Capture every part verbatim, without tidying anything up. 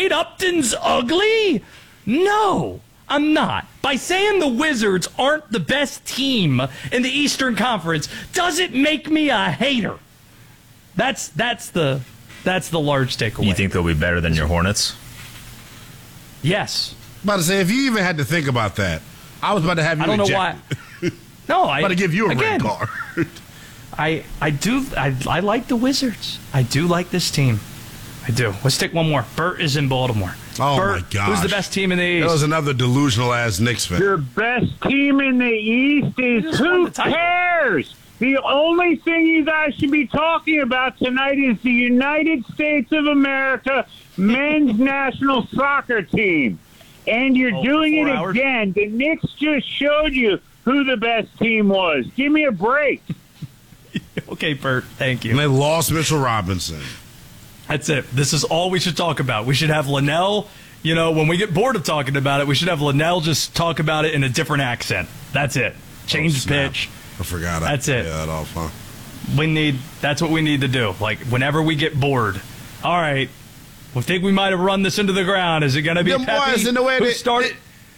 Kate Upton's ugly? No, I'm not. By saying the Wizards aren't the best team in the Eastern Conference doesn't make me a hater. That's that's the that's the large takeaway. You think they'll be better than your Hornets? Yes. About to say, if you even had to think about that, I was about to have you I don't know ejected. why. No, I. about to give you a again, red card. I I do I I like the Wizards. I do like this team. I do. Let's take one more. Bert is in Baltimore. Oh, Bert, my gosh. who's the best team in the East? That was another delusional-ass Knicks fan. The best team in the East is who cares? The only thing you guys should be talking about tonight is the United States of America men's national soccer team. And you're Oh, doing it hours? again. The Knicks just showed you who the best team was. Give me a break. Okay, Bert, thank And you. they lost Mitchell Robinson. That's it. This is all we should talk about. We should have Linnell, you know, when we get bored of talking about it, we should have Linnell just talk about it in a different accent. That's it. Change Oh, the snap. pitch. I forgot. That's I, it. Yeah, that off, huh? We need, that's what we need to do. Like, whenever we get bored, all right, we think we might have run this into the ground. Is it going to be Them Pepe boys in the way who they- started?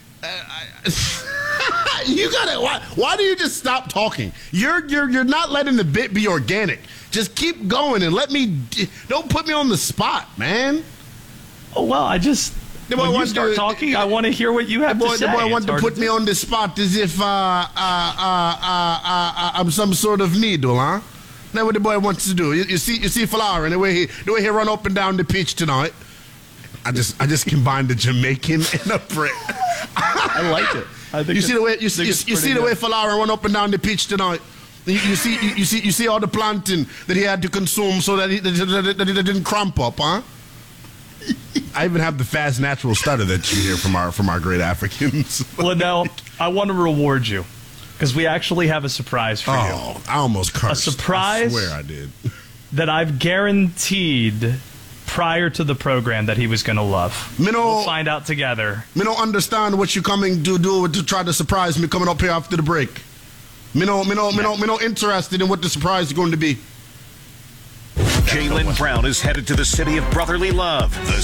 You gotta. Why, why do you just stop talking? You're you're you're not letting the bit be organic. Just keep going and let me. Don't put me on the spot, man. Oh, well, I just, The boy when you wants start to- talking, I want to hear what you have The boy, to say. the boy It's wanted to hard put me do. on the spot as if uh, uh, uh, uh, uh, I'm some sort of needle, huh? That's what the boy wants to do. You, you see, you see, Flower, the way he, the way he run up and down the pitch tonight. I just, I just combined the Jamaican and a Brit. I like it. I think You see the way, you, I see, think you, it's you see pretty the way good. Flower run up and down the pitch tonight. You, you see, you, you see, you see all the planting that he had to consume so that he, that, that, that he didn't cramp up, huh? I even have the fast natural stutter that you hear from our from our great Africans. Linnell, I want to reward you because we actually have a surprise for you Oh, I almost cursed. A surprise? I swear I did. that I've guaranteed prior to the program that he was going to love. Me no, We'll find out together. me no understand what you coming to do to try to surprise me coming up here after the break. Me no, me no, me no, me no interested in what the surprise is going to be. Jaylen Brown is headed to the city of brotherly love, the